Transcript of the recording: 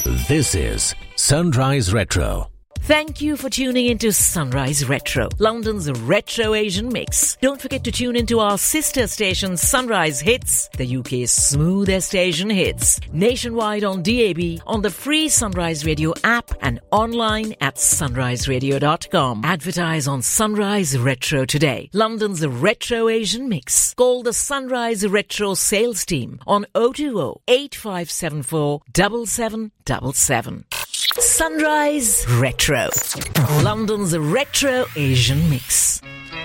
This is Sunrise Retro. Thank you for tuning into Sunrise Retro, London's retro Asian mix. Don't forget to tune into our sister station Sunrise Hits, the UK's smoothest Asian hits. Nationwide on DAB, on the free Sunrise Radio app and online at sunriseradio.com. Advertise on Sunrise Retro today, London's retro Asian mix. Call the Sunrise Retro sales team on 020 8574 7777. Sunrise Retro, London's retro Asian mix.